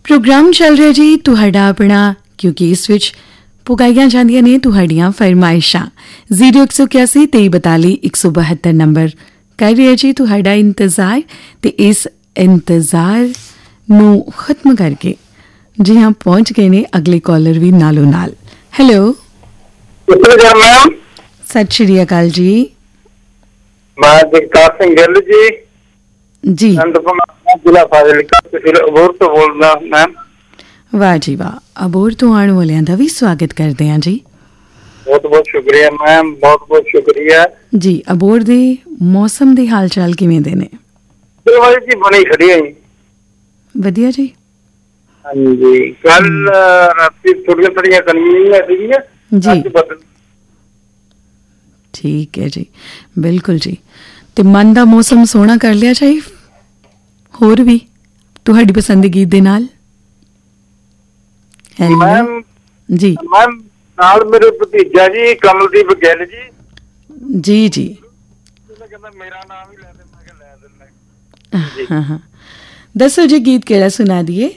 programme चल रहा जी तुहाडा अपना क्योंकि इस विच पुगाईਆਂ ਜਾਂਦੀਆਂ ਨੇ ਤੁਹਾਡੀਆਂ ਫਰਮਾਇਸ਼ਾਂ 0181 2342 172 ਨੰਬਰ ਕਰ ਰਿਹਾ ਜੀ ਤੁਹਾਡਾ ਇੰਤਜ਼ਾਰ ਤੇ ਇਸ ਇੰਤਜ਼ਾਰ ਨੂੰ ਖਤਮ ਕਰਕੇ ਜੀ ਹਾਂ ਪਹੁੰਚ ਗਏ ਨੇ ਅਗਲੇ ਕਾਲਰ ਵੀ ਨਾਲੋਂ ਨਾਲ ਹੈਲੋ ਮੈਮ ਸਤਿ ਸ਼੍ਰੀ ਅਕਾਲ ਜੀ ਮੈਂ ਜਗਤਾਰ ਸਿੰਘ ਗਿੱਲ ਜੀ ਜ਼ਿਲ੍ਹਾ ਫਾਜ਼ਿਲਕਾ ਤਹਿਸੀਲ ਅਬੋਹਰ ਤੋਂ ਬੋਲਦਾ ਮੈਮ ਵਾਹ ਜੀ ਵਾਹ ਅਬੋਹਰ ਤੋਂ ਆਉਣ ਵਾਲਿਆਂ ਦਾ ਵੀ ਸਵਾਗਤ ਕਰਦੇ ਹਾਂ ਜੀ ਬਹੁਤ ਬਹੁਤ ਸ਼ੁਕਰੀਆ ਮੈਮ ਬਹੁਤ ਬਹੁਤ ਸ਼ੁਕਰੀਆ ਜੀ ਅਬੋਹਰ ਦੇ ਮੌਸਮ ਦੇ ਹਾਲ ਚਾਲ ਕਿਵੇਂ ਦੇ ਨੇ ਜੀ ਬਣੀ ਖੜੀ ਹੈ ਜੀ ਵਧੀਆ ਜੀ ਹਾਂਜੀ ਕੱਲ ਰਾਤੀ ਥੋੜੀਆਂ ਕਣੀਆਂ ਸੀਗੀਆਂ ਜੀ ਠੀਕ ਹੈ ਜੀ ਬਿਲਕੁਲ ਜੀ ਤੇ ਮਨ ਦਾ ਮੌਸਮ ਸੋਹਣਾ ਕਰ ਲਿਆ ਚਾਹੀ ਹੋਰ ਵੀ ਤੁਹਾਡੀ ਪਸੰਦੀਗੀ ਦੇ ਨਾਲ ਮੈਮ ਜੀ ਮੈਮ ਨਾਲ ਮੇਰੇ ਭਤੀਜਾ ਜੀ ਕਮਲਦੀਪ ਗਿੱਲ ਜੀ ਜੀ ਜੀ ਕਹਿੰਦਾ ਮੇਰਾ ਨਾਮ ਹੀ ਲੈ ਦੇ ਮੈਂ ਕਿਹਾ ਲੈ ਦਿੰਦਾ ਹਾਂ ਦੱਸੋ ਜੀ ਗੀਤ ਕਿਹੜਾ ਸੁਣਾ ਦਈਏ